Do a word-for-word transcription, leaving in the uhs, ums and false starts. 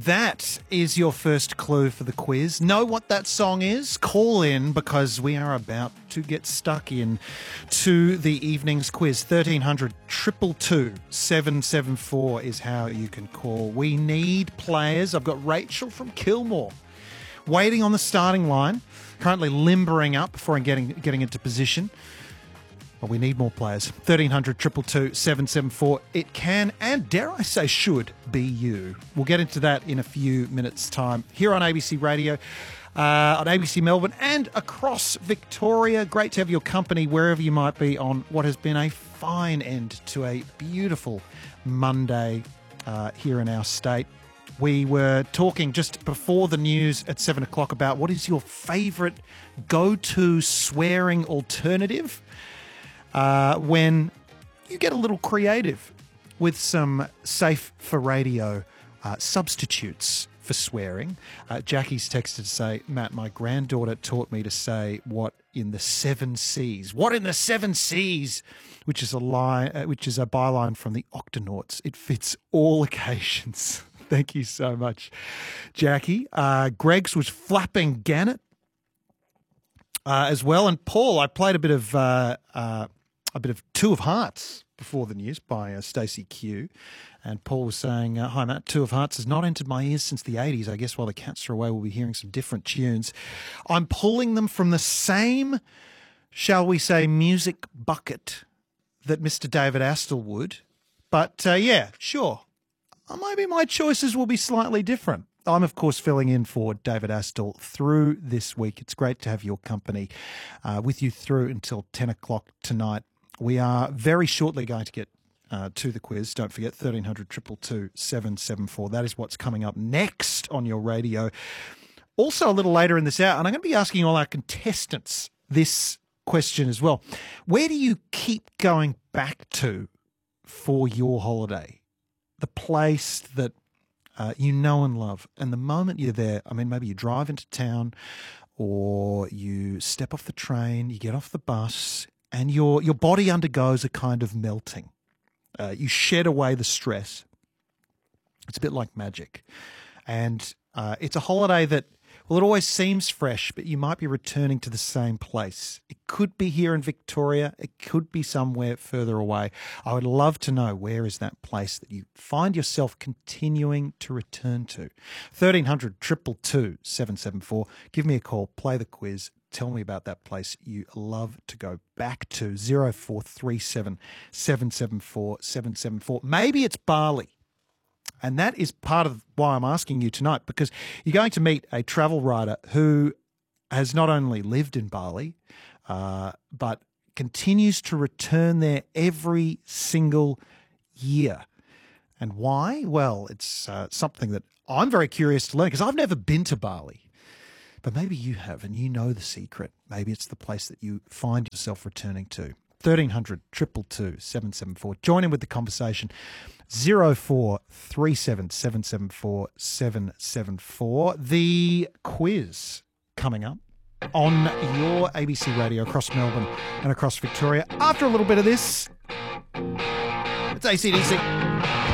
That is your first clue for the quiz. Know what that song is? Call in because we are about to get stuck in to the evening's quiz. thirteen hundred, two two two, seven seven four is how you can call. We need players. I've got Rachel from Kilmore waiting on the starting line, currently limbering up before getting, getting into position. But we need more players. thirteen hundred, two two two, seven seven four. It can, and dare I say should, be you. We'll get into that in a few minutes' time. Here on A B C Radio, uh, on A B C Melbourne, and across Victoria. Great to have your company wherever you might be on what has been a fine end to a beautiful Monday uh, here in our state. We were talking just before the news at seven o'clock about what is your favourite go-to swearing alternative Uh, when you get a little creative with some safe for radio uh, substitutes for swearing. Uh, Jackie's texted to say, Matt, my granddaughter taught me to say what in the seven C's. What in the seven C's? Which is a line, uh, which is a byline from the Octonauts. It fits all occasions. Thank you so much, Jackie. Uh, Greg's was flapping Gannet uh, as well. And Paul, I played a bit of uh, uh, a bit of Two of Hearts before the news by uh, Stacey Q. And Paul was saying, uh, hi, Matt, Two of Hearts has not entered my ears since the eighties. I guess while the cats are away, we'll be hearing some different tunes. I'm pulling them from the same, shall we say, music bucket that Mister David Astle would. But, uh, yeah, sure. Uh, maybe my choices will be slightly different. I'm, of course, filling in for David Astle through this week. It's great to have your company uh, with you through until ten o'clock tonight. We are very shortly going to get uh, to the quiz. Don't forget, thirteen hundred, two two two, seven seven four. That is what's coming up next on your radio. Also, a little later in this hour, and I'm going to be asking all our contestants this question as well. Where do you keep going back to for your holiday? The place that uh, you know and love. And the moment you're there, I mean, maybe you drive into town or you step off the train, you get off the bus, and your your body undergoes a kind of melting. Uh, you shed away the stress. It's a bit like magic. And uh, it's a holiday that, well, it always seems fresh, but you might be returning to the same place. It could be here in Victoria. It could be somewhere further away. I would love to know, where is that place that you find yourself continuing to return to? thirteen hundred, two two two, seven seven four. Give me a call. Play the quiz. Tell me about that place you love to go back to. zero four three seven, seven seven four, seven seven four. Maybe it's Bali. And that is part of why I'm asking you tonight, because you're going to meet a travel writer who has not only lived in Bali, uh, but continues to return there every single year. And why? Well, it's uh, something that I'm very curious to learn, because I've never been to Bali. But maybe you have, and you know the secret. Maybe it's the place that you find yourself returning to. thirteen hundred, two two two, seven seven four. Join in with the conversation. zero four three seven, seven seven four, seven seven four. The quiz coming up on your A B C Radio across Melbourne and across Victoria. After a little bit of this, it's A C D C.